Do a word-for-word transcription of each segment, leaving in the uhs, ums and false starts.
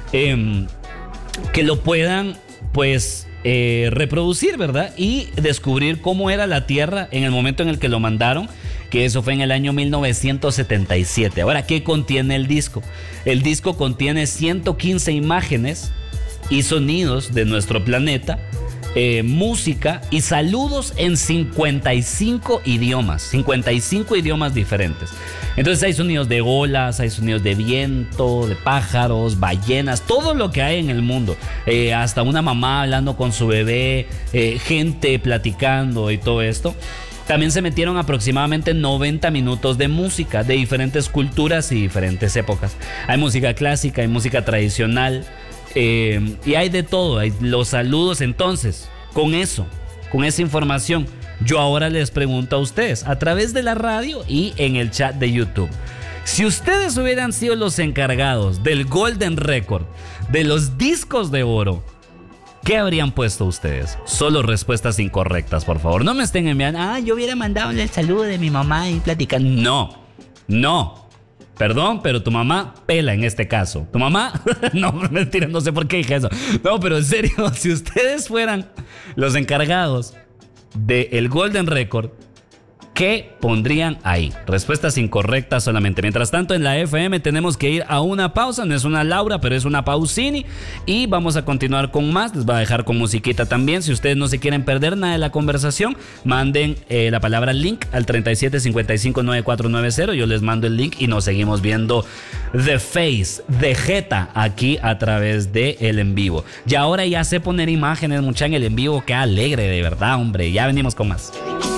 eh, que lo puedan, pues, eh, reproducir, ¿verdad? Y descubrir cómo era la Tierra en el momento en el que lo mandaron, que eso fue en el año mil novecientos setenta y siete. Ahora, ¿qué contiene el disco? El disco contiene ciento quince imágenes y sonidos de nuestro planeta, eh, música y saludos en cincuenta y cinco idiomas, cincuenta y cinco idiomas diferentes. Entonces hay sonidos de olas, hay sonidos de viento, de pájaros, ballenas, todo lo que hay en el mundo, eh, hasta una mamá hablando con su bebé, eh, gente platicando y todo esto. También se metieron aproximadamente noventa minutos de música de diferentes culturas y diferentes épocas. Hay música clásica, hay música tradicional, eh, y hay de todo, hay los saludos. Entonces, con eso, con esa información, yo ahora les pregunto a ustedes a través de la radio y en el chat de YouTube: si ustedes hubieran sido los encargados del Golden Record, de los discos de oro, ¿qué habrían puesto ustedes? Solo respuestas incorrectas, por favor. No me estén enviando, ah, yo hubiera mandado el saludo de mi mamá y platicar. No, no. Perdón, pero tu mamá pela en este caso. Tu mamá, no, mentira, no sé por qué dije eso. No, pero en serio, si ustedes fueran los encargados del Golden Record, ¿qué pondrían ahí? Respuestas incorrectas solamente. Mientras tanto, en la F M tenemos que ir a una pausa. No es una Laura, pero es una Pausini. Y vamos a continuar con más. Les voy a dejar con musiquita también. Si ustedes no se quieren perder nada de la conversación, manden eh, la palabra link al treinta y siete cincuenta y cinco noventa y cuatro noventa. Yo les mando el link y nos seguimos viendo The Face, de Jeta, aquí a través de el en vivo. Y ahora ya sé poner imágenes, mucha, en el en vivo. Qué alegre, de verdad, hombre. Ya venimos con más.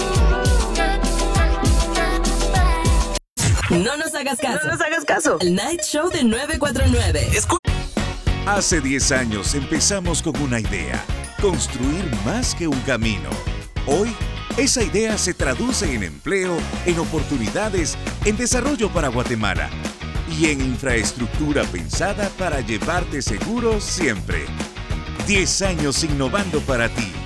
No nos hagas caso. No nos hagas caso. El Night Show de nueve cuatro nueve. Escu- Hace diez años empezamos con una idea: construir más que un camino. Hoy, esa idea se traduce en empleo, en oportunidades, en desarrollo para Guatemala y en infraestructura pensada para llevarte seguro siempre. diez años innovando para ti.